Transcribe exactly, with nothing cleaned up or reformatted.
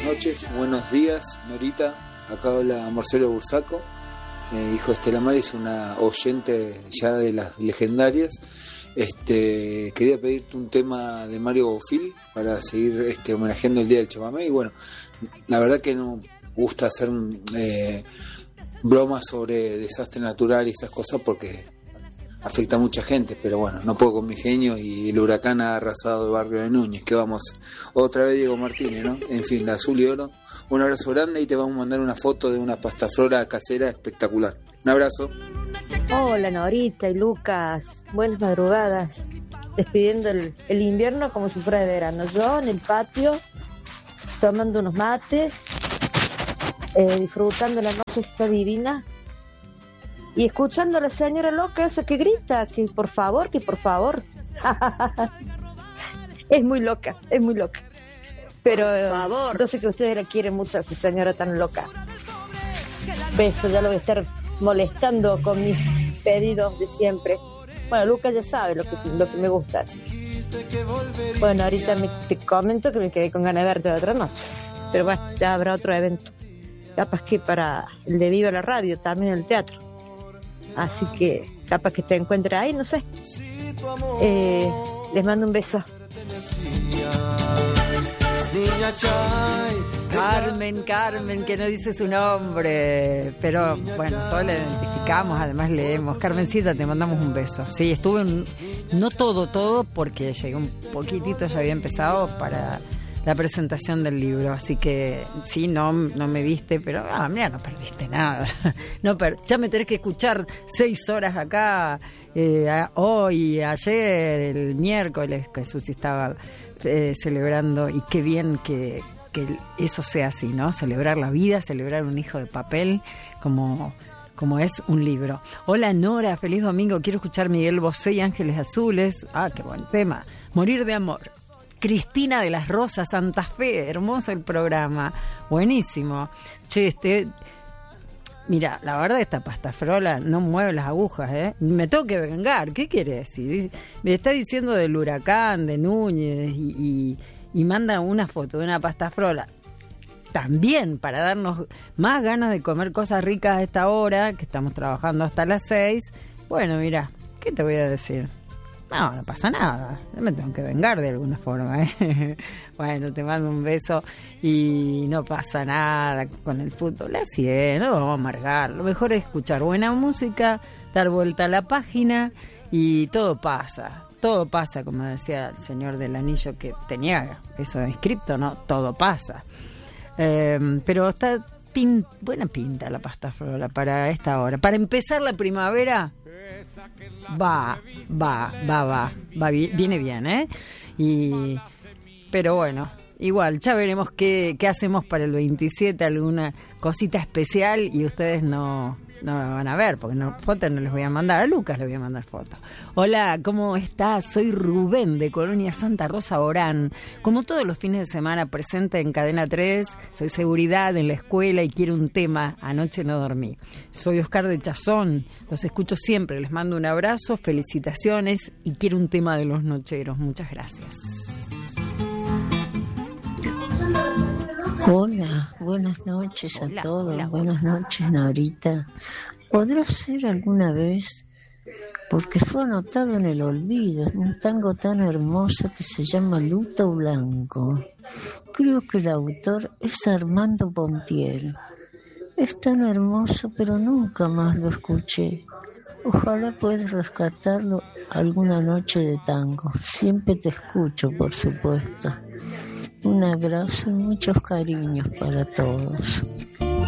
noches, buenos días, Norita. Acá habla Marcelo Bursaco. Mi hijo Estela Mar es una oyente ya de las legendarias. Este, quería pedirte un tema de Mario Bofil para seguir este, homenajeando el Día del Chamamé. Y bueno, la verdad que no gusta hacer eh, bromas sobre desastre natural y esas cosas porque afecta a mucha gente, pero bueno, no puedo con mi genio y el huracán ha arrasado el barrio de Núñez. Que vamos, otra vez Diego Martínez, ¿no? En fin, la azul y oro. Un abrazo grande y te vamos a mandar una foto de una pastaflora casera espectacular. Un abrazo. Hola Norita y Lucas, buenas madrugadas. Despidiendo el, el invierno como si fuera de verano. Yo en el patio, tomando unos mates, eh, disfrutando la noche que está divina. Y escuchando a la señora loca esa que grita, que por favor, que por favor. Es muy loca, es muy loca. Pero por favor. Yo sé que ustedes la quieren mucho a esa señora tan loca. Beso, ya lo voy a estar molestando con mis pedidos de siempre. Bueno, Lucas ya sabe lo que, lo que me gusta. Así. Bueno, ahorita me, te comento que me quedé con ganas de verte la otra noche. Pero bueno, ya habrá otro evento. Capaz que para el de Viva la Radio, también el teatro. Así que capaz que te encuentres ahí, no sé. Eh, les mando un beso. Carmen, Carmen, que no dice su nombre, pero bueno, solo la identificamos, además leemos. Carmencita, te mandamos un beso. Sí, estuve un, no todo, todo, porque llegué un poquitito, ya había empezado para la presentación del libro, así que sí, no, no me viste, pero ah, mira, no perdiste nada. No per, ya me tenés que escuchar seis horas acá, eh, a, hoy, ayer, el miércoles, que Susi estaba eh, celebrando, y qué bien que, que eso sea así, ¿no? Celebrar la vida, celebrar un hijo de papel, como... como es un libro. Hola Nora, feliz domingo, quiero escuchar Miguel Bosé y Ángeles Azules. Ah, qué buen tema. Morir de amor. Cristina de las Rosas, Santa Fe, hermoso el programa, buenísimo. Che, este, mira, la verdad esta pastafrola no mueve las agujas, ¿eh? Me tengo que vengar, ¿qué quiere decir? Me está diciendo del huracán, de Núñez, y, y, y manda una foto de una pastafrola. También para darnos más ganas de comer cosas ricas a esta hora, que estamos trabajando hasta las seis. Bueno, mira, ¿qué te voy a decir? No, no pasa nada. Yo me tengo que vengar de alguna forma, ¿eh? Bueno, te mando un beso y no pasa nada con el fútbol. Así es, no vamos a amargar. Lo mejor es escuchar buena música, dar vuelta a la página y todo pasa. Todo pasa, como decía el señor del anillo que tenía eso escrito, ¿no? Todo pasa. Eh, pero está pin, buena pinta la pastafrola para esta hora. Para empezar la primavera... Va, va, va, va, va, viene bien, ¿eh? Y, pero bueno, igual, ya veremos qué, qué hacemos para el veintisiete, alguna cosita especial y ustedes no, no me van a ver, porque no, fotos no les voy a mandar, a Lucas le voy a mandar fotos. Hola, ¿cómo estás? Soy Rubén de Colonia Santa Rosa Orán. Como todos los fines de semana presente en Cadena tres, soy seguridad en la escuela y quiero un tema. Anoche no dormí. Soy Oscar de Chazón, los escucho siempre, les mando un abrazo, felicitaciones y quiero un tema de los nocheros. Muchas gracias. Hola, buenas noches a hola, todos, hola, buenas hola. noches Norita. ¿Podrá ser alguna vez, porque fue anotado en el olvido, un tango tan hermoso que se llama Luto Blanco? Creo que el autor es Armando Pontiero. Es tan hermoso, pero nunca más lo escuché. Ojalá puedas rescatarlo alguna noche de tango. Siempre te escucho, por supuesto. Un abrazo y muchos cariños para todos.